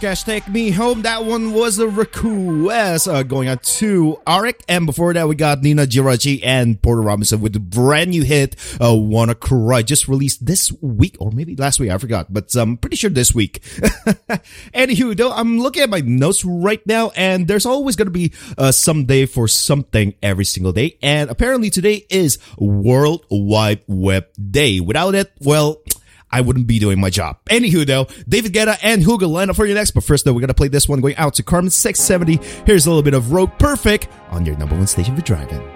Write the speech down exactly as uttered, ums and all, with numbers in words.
Cash Take Me Home. That one was a request uh, going out to Arik. And before that, we got Nina Girachi and Porter Robinson with the brand new hit, uh, Wanna Cry, just released this week, or maybe last week, I forgot, but I'm um, pretty sure this week. Anywho, though, I'm looking at my notes right now, and there's always going to be uh, some day for something every single day. And apparently today is World Wide Web Day. Without it, well, I wouldn't be doing my job. Anywho, though, David Guetta and Hugo line up for you next. But first, though, we're going to play this one going out to Carmen six seventy. Here's a little bit of Rogue Perfect on your number one station for Dragon.